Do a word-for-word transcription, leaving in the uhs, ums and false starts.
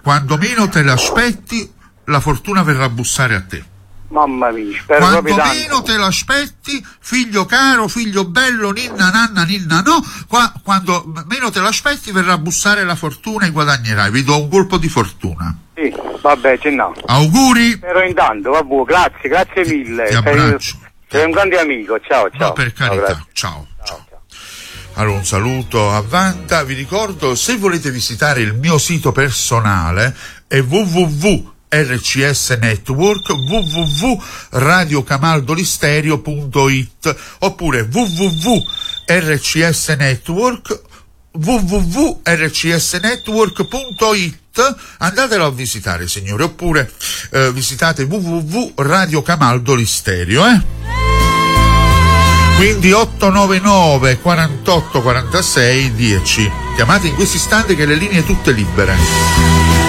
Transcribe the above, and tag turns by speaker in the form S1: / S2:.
S1: Quando meno te l'aspetti, la fortuna verrà a bussare a te.
S2: Mamma mia, spero
S1: Quanto
S2: proprio tanto.
S1: meno te l'aspetti, figlio caro, figlio bello, ninna nanna ninna no, qua, quando meno te l'aspetti verrà a bussare la fortuna e guadagnerai. Vi do un colpo di fortuna.
S2: Sì, vabbè, c'è no.
S1: Auguri.
S2: Però intanto, vabbè, grazie, grazie mille.
S1: Ti abbraccio.
S2: Sei, sei un grande amico, ciao, ciao.
S1: No, per carità, ciao. ciao. ciao. Allora, un saluto a Vanta. Vi ricordo, se volete visitare il mio sito personale è w w w punto r c s network w w w punto radio camaldolistereo punto i t oppure w w w punto r c s network w w w punto r c s network punto i t. Andatelo a visitare, signore, oppure eh, visitate w w w punto radio camaldolistereo, eh? Quindi otto nove nove quarantotto quarantasei dieci. Chiamate in questo istante che le linee tutte libere.